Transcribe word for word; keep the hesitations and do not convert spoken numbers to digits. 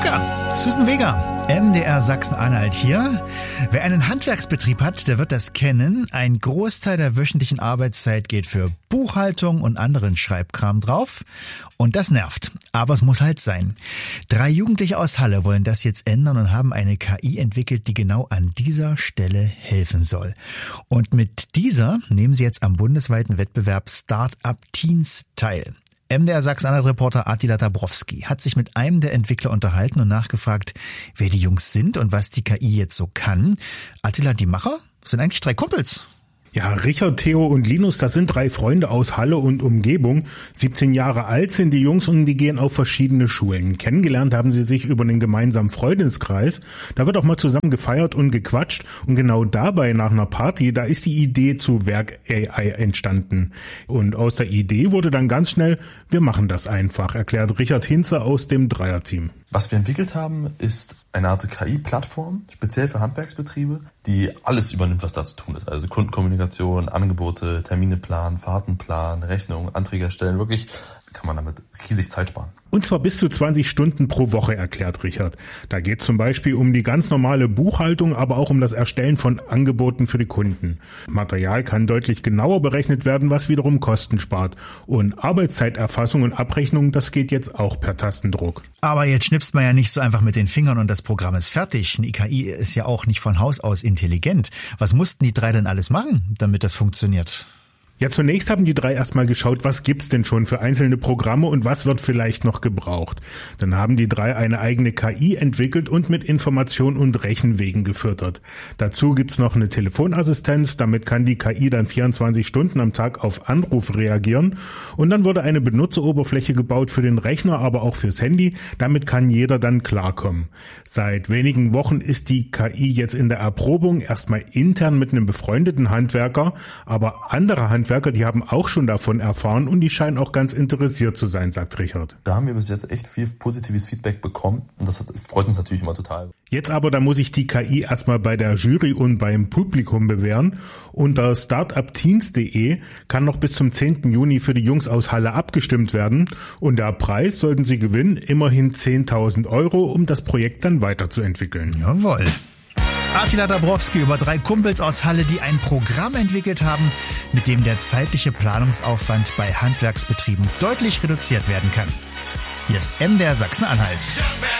Luca, Susan Vega, M D R Sachsen-Anhalt hier. Wer einen Handwerksbetrieb hat, der wird das kennen. Ein Großteil der wöchentlichen Arbeitszeit geht für Buchhaltung und anderen Schreibkram drauf. Und das nervt. Aber es muss halt sein. Drei Jugendliche aus Halle wollen das jetzt ändern und haben eine K I entwickelt, die genau an dieser Stelle helfen soll. Und mit dieser nehmen sie jetzt am bundesweiten Wettbewerb Start-up Teens teil. M D R Sachsen-Anhalt-Reporter Attila Dabrowski hat sich mit einem der Entwickler unterhalten und nachgefragt, wer die Jungs sind und was die K I jetzt so kann. Attila, die Macher sind eigentlich drei Kumpels. Ja, Richard, Theo und Linus, das sind drei Freunde aus Halle und Umgebung. siebzehn Jahre alt sind die Jungs und die gehen auf verschiedene Schulen. Kennengelernt haben sie sich über den gemeinsamen Freundeskreis. Da wird auch mal zusammen gefeiert und gequatscht. Und genau dabei, nach einer Party, da ist die Idee zu Werk A I entstanden. Und aus der Idee wurde dann ganz schnell, wir machen das einfach, erklärt Richard Hinze aus dem Dreierteam. Was wir entwickelt haben, ist eine Art K I-Plattform, speziell für Handwerksbetriebe, die alles übernimmt, was da zu tun ist. Also Kundenkommunikation, Angebote, Termine planen, Fahrten planen, Rechnungen, Anträge erstellen. Wirklich kann man damit riesig Zeit sparen. Und zwar bis zu zwanzig Stunden pro Woche, erklärt Richard. Da geht es zum Beispiel um die ganz normale Buchhaltung, aber auch um das Erstellen von Angeboten für die Kunden. Material kann deutlich genauer berechnet werden, was wiederum Kosten spart. Und Arbeitszeiterfassung und Abrechnung, das geht jetzt auch per Tastendruck. Aber jetzt schnipst man ja nicht so einfach mit den Fingern und das Programm ist fertig. Eine K I ist ja auch nicht von Haus aus intelligent. Was mussten die drei denn alles machen, damit das funktioniert? Ja, zunächst haben die drei erstmal geschaut, was gibt's denn schon für einzelne Programme und was wird vielleicht noch gebraucht. Dann haben die drei eine eigene K I entwickelt und mit Information und Rechenwegen gefüttert. Dazu gibt's noch eine Telefonassistenz, damit kann die K I dann vierundzwanzig Stunden am Tag auf Anruf reagieren. Und dann wurde eine Benutzeroberfläche gebaut für den Rechner, aber auch fürs Handy. Damit kann jeder dann klarkommen. Seit wenigen Wochen ist die K I jetzt in der Erprobung, erstmal intern mit einem befreundeten Handwerker, aber andere Handwerker die haben auch schon davon erfahren und die scheinen auch ganz interessiert zu sein, sagt Richard. Da haben wir bis jetzt echt viel positives Feedback bekommen und das, hat, das freut uns natürlich immer total. Jetzt aber, da muss ich die K I erstmal bei der Jury und beim Publikum bewähren. Unter startup teens punkt de kann noch bis zum zehnten Juni für die Jungs aus Halle abgestimmt werden und der Preis sollten sie gewinnen, immerhin zehntausend Euro, um das Projekt dann weiterzuentwickeln. Jawohl. Attila Dabrowski über drei Kumpels aus Halle, die ein Programm entwickelt haben, mit dem der zeitliche Planungsaufwand bei Handwerksbetrieben deutlich reduziert werden kann. Hier ist M D R Sachsen-Anhalt.